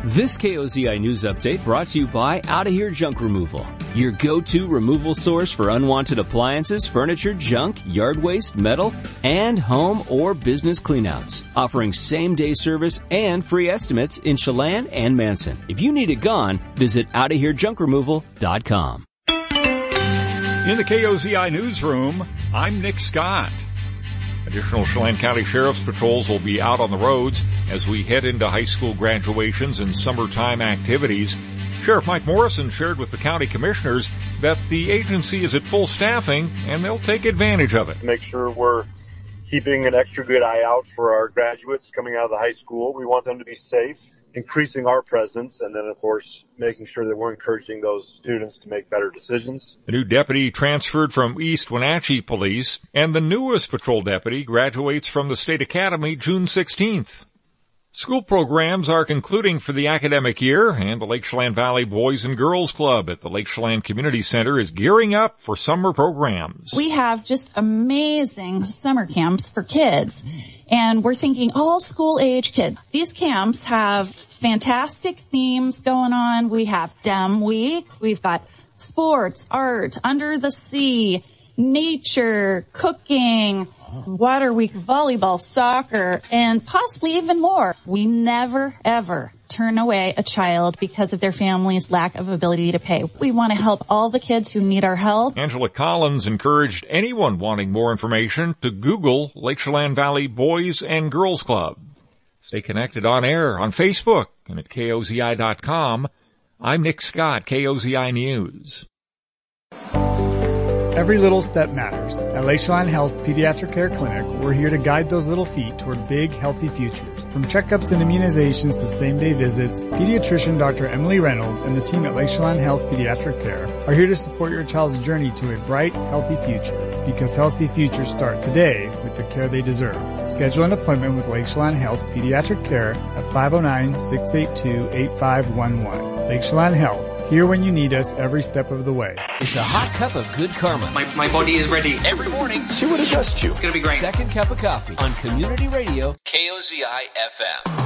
This KOZI News Update brought to you by Outta Here Junk Removal, your go-to removal source for unwanted appliances, furniture, junk, yard waste, metal, and home or business cleanouts. Offering same-day service and free estimates in Chelan and Manson. If you need it gone, visit OuttaHereJunkRemoval.com. In the KOZI newsroom, I'm Nick Scott. Additional Chelan County Sheriff's patrols will be out on the roads as we head into high school graduations and summertime activities. Sheriff Mike Morrison shared with the county commissioners that the agency is at full staffing and they'll take advantage of it. Make sure we're keeping an extra good eye out for our graduates coming out of the high school. We want them to be safe, increasing our presence, and then, of course, making sure that we're encouraging those students to make better decisions. A new deputy transferred from East Wenatchee Police, and the newest patrol deputy graduates from the State Academy June 16th. School programs are concluding for the academic year, and the Lake Chelan Valley Boys and Girls Club at the Lake Chelan Community Center is gearing up for summer programs. We have just amazing summer camps for kids, and we're thinking all school-age kids. These camps have fantastic themes going on. We have DEM Week. We've got sports, art, under the sea, nature, cooking, Water Week, volleyball, soccer, and possibly even more. We never, ever turn away a child because of their family's lack of ability to pay. We want to help all the kids who need our help. Angela Collins encouraged anyone wanting more information to Google Lake Chelan Valley Boys and Girls Club. Stay connected on air on Facebook and at KOZI.com. I'm Nick Scott, KOZI News. Every little step matters. At Lake Chelan Health's Pediatric Care Clinic, we're here to guide those little feet toward big, healthy futures. From checkups and immunizations to same-day visits, pediatrician Dr. Emily Reynolds and the team at Lake Chelan Health Pediatric Care are here to support your child's journey to a bright, healthy future. Because healthy futures start today with the care they deserve. Schedule an appointment with Lake Chelan Health Pediatric Care at 509-682-8511. Lake Chelan Health. Here when you need us every step of the way. It's a hot cup of good karma. My body is ready. Every morning, see what it does to you. It's going to be great. Second cup of coffee on Community Radio, KOZI FM.